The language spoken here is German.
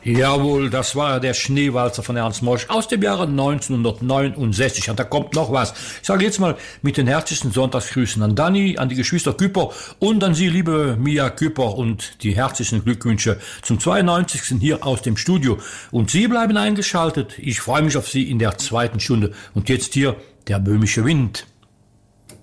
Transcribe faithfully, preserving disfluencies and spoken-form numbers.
Jawohl, das war der Schneewalzer von Ernst Mosch aus dem Jahre neunzehnhundertneunundsechzig. Und da kommt noch was. Ich sage jetzt mal mit den herzlichsten Sonntagsgrüßen an Dani, an die Geschwister Küpper und an Sie, liebe Mia Küpper, und die herzlichen Glückwünsche zum zweiundneunzigsten hier aus dem Studio. Und Sie bleiben eingeschaltet. Ich freue mich auf Sie in der zweiten Stunde. Und jetzt hier der böhmische Wind.